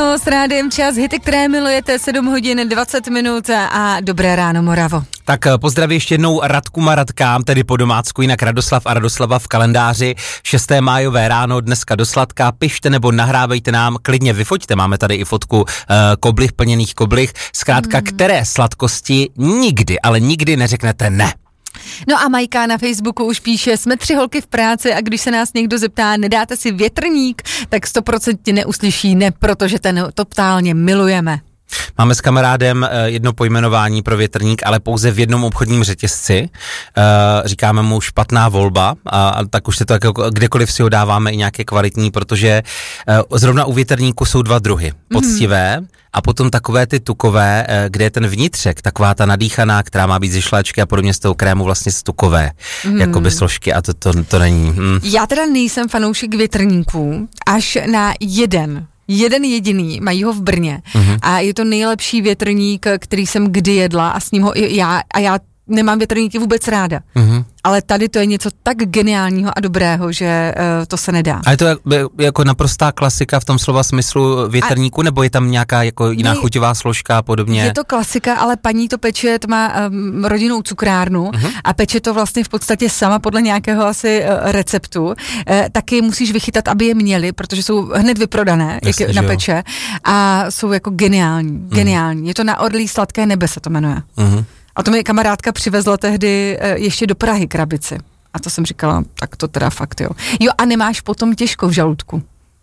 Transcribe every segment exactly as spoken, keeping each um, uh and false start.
ráno s Rádiem Čas, hity, které milujete, sedm hodin dvacet minut a dobré ráno, Moravo. Tak pozdraví ještě jednou Radkům a Radkám, tedy po domácku, jinak Radoslav a Radoslava v kalendáři. šesté májové ráno, dneska do Sladka, pište nebo nahrávejte nám, klidně vyfoťte, máme tady i fotku uh, koblih, plněných koblih, zkrátka, mm. které sladkosti nikdy, ale nikdy neřeknete ne. No a Majka na Facebooku už píše, jsme tři holky v práci a když se nás někdo zeptá, nedáte si větrník, tak sto procent neuslyší ne, protože ten totálně milujeme. Máme s kamarádem jedno pojmenování pro větrník, ale pouze v jednom obchodním řetězci. Říkáme mu špatná volba, a tak už se to jako kdekoliv si ho dáváme i nějaké kvalitní, protože zrovna u větrníku jsou dva druhy. Poctivé a potom takové ty tukové, kde je ten vnitřek, taková ta nadýchaná, která má být ze šláčky a podobně z toho krému vlastně z tukové, mm. jakoby složky a to, to, to není. Mm. Já teda nejsem fanoušek větrníků, až na jeden. Jeden jediný, mají ho v Brně uh-huh. a je to nejlepší větrník, který jsem kdy jedla a s ním ho i já, a já nemám větrníky vůbec ráda. Uh-huh. Ale tady to je něco tak geniálního a dobrého, že uh, to se nedá. A je to jak, jako naprostá klasika v tom slova smyslu větrníku, a nebo je tam nějaká jako jiná ne, chuťová složka a podobně? Je to klasika, ale paní to peče, to má um, rodinnou cukrárnu uh-huh. a peče to vlastně v podstatě sama podle nějakého asi uh, receptu. Uh, taky musíš vychytat, aby je měli, protože jsou hned vyprodané, Jasně, jak na peče a jsou jako geniální, uh-huh. geniální. Je to na Orlí sladké nebe, se to jmenuje. Uh-huh. A to mi kamarádka přivezla tehdy ještě do Prahy krabici. A to jsem říkala, tak to teda fakt jo. Jo, a nemáš potom těžko v žaludku.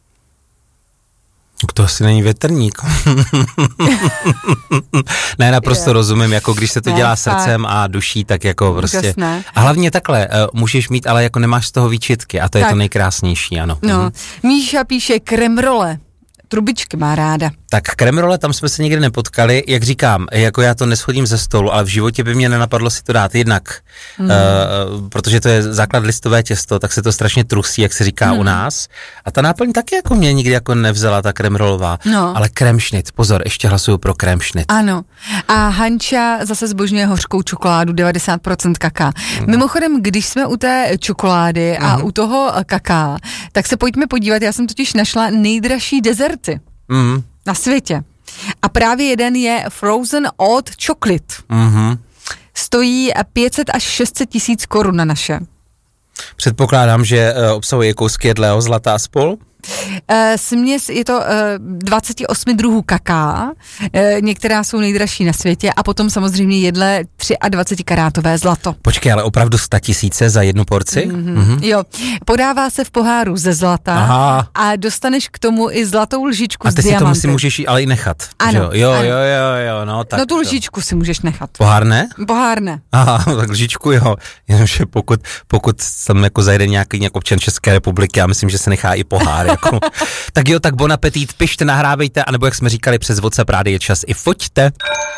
To asi není větrník. Ne, naprosto je. rozumím, jako když se to ne, dělá srdcem a duší, tak jako prostě. Úžasné. A hlavně takhle, uh, můžeš mít, ale jako nemáš z toho výčitky a to tak. je to nejkrásnější, ano. No, mhm. Míša píše kremrole. Trubičky má ráda. Tak kremrole, tam jsme se nikdy nepotkali, jak říkám, jako já to neschodím ze stolu, ale v životě by mě nenapadlo si to dát jednak, mm. uh, protože to je základ listové těsto, tak se to strašně trusí, jak se říká mm. u nás. A ta náplň taky jako mě nikdy jako nevzala, ta kremrolová. No. Ale kremšnit, pozor, ještě hlasuju pro kremšnit. Ano. A Hanča zase zbožňuje hořkou čokoládu, devadesát procent kaká. Mm. Mimochodem, když jsme u té čokolády a mm. u toho kaká, tak se pojďme podívat, já jsem totiž našla nejdražší dezerty. Mm. Na světě. A právě jeden je Frozen Oat Chocolate. Mm-hmm. Stojí pět set až šest set tisíc korun na naše. Předpokládám, že uh, obsahuje kousky jedlého zlata a spol? Uh, směs je to uh, dvacet osm druhů kaká, uh, některá jsou nejdražší na světě a potom samozřejmě jedle dvacet tři karátové zlato. Počkej, ale opravdu sto tisíce za jednu porci? Mm-hmm. Mm-hmm. Jo, podává se v poháru ze zlata. Aha. A dostaneš k tomu i zlatou lžičku a z diamanty. A ty si tomu si můžeš ale i nechat. Ano. Jo, jo, ano. jo, jo, jo, no tak. No tu lžičku si můžeš nechat. Pohár ne? Pohár ne. Aha, tak lžičku jo, jenomže pokud, pokud tam jako zajde nějaký, nějaký občan České republiky, já myslím, že se nechá i pohár. Jako. Tak jo, tak bon appetit, pište, nahrávejte, anebo jak jsme říkali přes WhatsApp Rádio Čas, i foťte.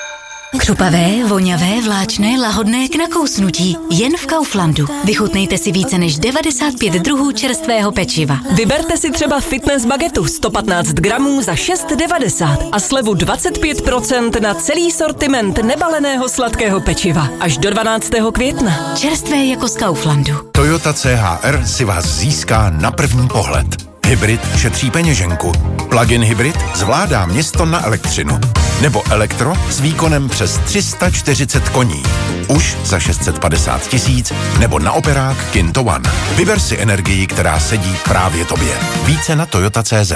Křupavé, voňavé, vláčné, lahodné k nakousnutí. Jen v Kauflandu. Vychutnejte si více než devadesát pět druhů čerstvého pečiva. Vyberte si třeba fitness bagetu sto patnáct gramů za šest devadesát a slevu dvacet pět procent na celý sortiment nebaleného sladkého pečiva. Až do dvanáctého května. Čerstvé jako z Kauflandu. Toyota C H R si vás získá na první pohled. Hybrid šetří peněženku. Plug-in hybrid zvládá město na elektřinu. Nebo elektro s výkonem přes tři sta čtyřicet koní. Už za šest set padesát tisíc nebo na operák Kinto One. Vyber si energii, která sedí právě tobě. Více na Toyota tečka cé zet.